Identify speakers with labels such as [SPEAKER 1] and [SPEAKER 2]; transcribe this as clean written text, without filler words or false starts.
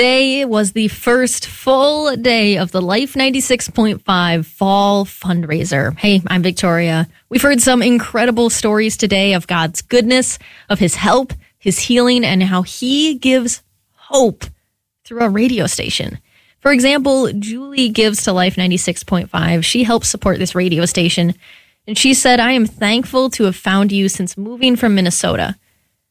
[SPEAKER 1] Today was the first full day of the Life 96.5 Fall Fundraiser. Hey, I'm Victoria. We've heard some incredible stories today of God's goodness, of His help, His healing, and how He gives hope through a radio station. For example, Julie gives to Life 96.5. She helps support this radio station. And she said, "I am thankful to have found you since moving from Minnesota.